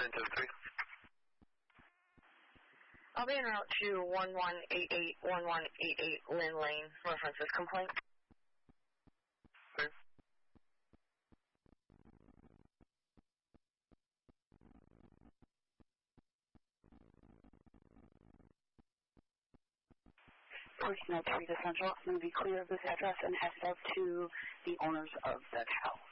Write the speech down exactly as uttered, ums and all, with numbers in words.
nine seven three. I'll be en route to one one eight eight, one one eight eight Lynn Lane, reference this complaint. Okay. Personnel to Rita Central, I'm going to be clear of this address and headed up to the owners of the house.